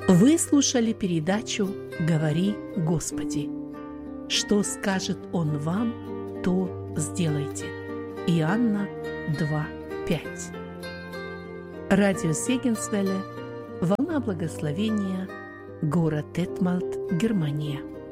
Вы слушали передачу «Говори, Господи». Что скажет Он вам, то сделайте. Иоанна 2:5. Радио Сегенсвелле, волна благословения, город Детмальт, Германия.